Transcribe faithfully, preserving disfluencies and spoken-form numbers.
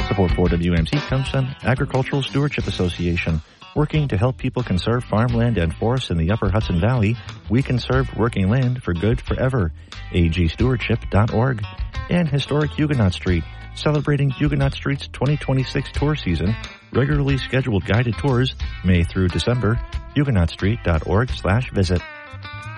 Support for W M C comes from Agricultural Stewardship Association. Working to help people conserve farmland and forests in the Upper Hudson Valley, we conserve working land for good forever. A G stewardship dot org. And Historic Huguenot Street, celebrating Huguenot Street's twenty twenty-six tour season. Regularly scheduled guided tours, May through December. Huguenot street dot org slash visit.